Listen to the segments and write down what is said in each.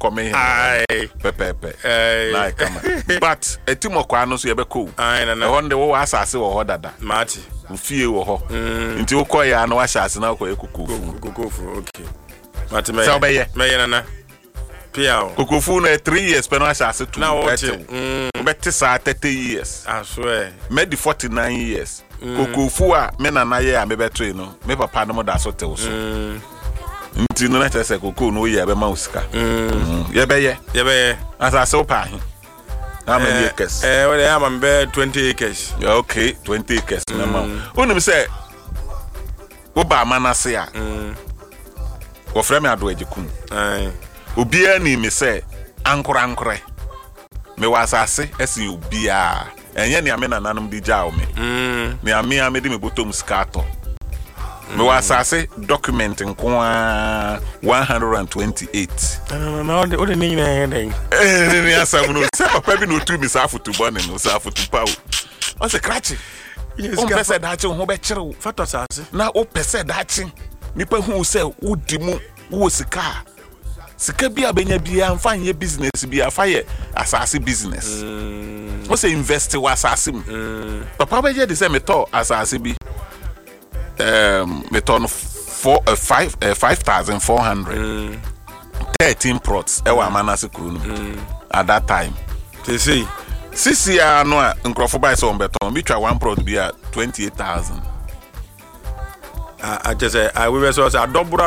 come pepe na come but etimo kwa no so ye be ko na ho nde wo asase wo ho dada mati ufie wo ho nti wo ko ya no wa asase na ko kokofu okay mati me so be me nana piao kokofu na 3 years pe no asase tu na wo beti sa 30 years I swear me di 49 years kokofu a me nana ye a me beto no me papa no mo da so tew so nti no na chese kokoo no ye be ma usika ye be asase wo pa how many acres well I am 20 acres okay 20 acres na ma unim say wo ba manase a wo frame ado agikun obi ani me say ankore me wasase esi obi a enye ne amena nanom di jaw me me ame di me botom skato me wasase document nko 128 no o de ni na den ni asam no se papa bi no tu mi sa foto bone no sa foto pawo o se krachi o pese da chi ho be kire fato asase na o pese da chi nipa hu se udi mu wo sika bi abenya bia amfa nye business bia fa ye asase business o se invest wa asase mu papa be je de se meto asase bi meton 5400 13 plots e wa manase kru no at that time they say sisi ya no a nkrofo buy so beton bi twa one plot bi a 28000 I just say I we so dobura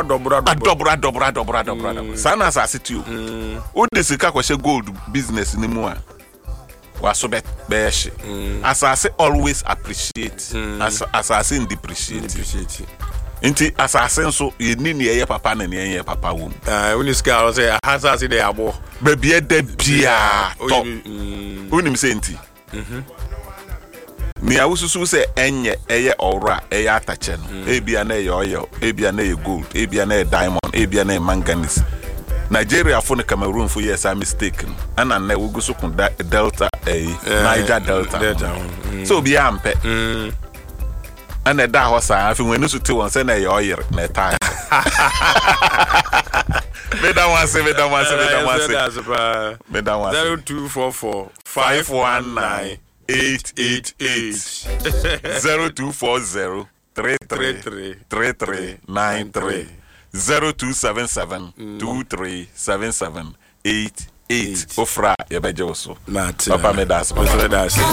sana asase ti o de sika kwese gold business ni mu a waso be she asase always appreciate asase depreciate nti asase nso ye ni ne ye papa na ne ye papa wo when this guy say asase dey abo be bia da bia to unim se nti mi awususu se enye eye ora eye atache no ebia na eye oil ebia na eye gold ebia na eye diamond ebia na eye manganese Nigeria for the Cameroon for years are mistaken and na we go so delta Niger delta so be ampe and the da hosa afi when you to one say na eye oil na time me da wan say 0244 519 888 0240 3393 0277 2377 88 ofra yebeje oso papa me das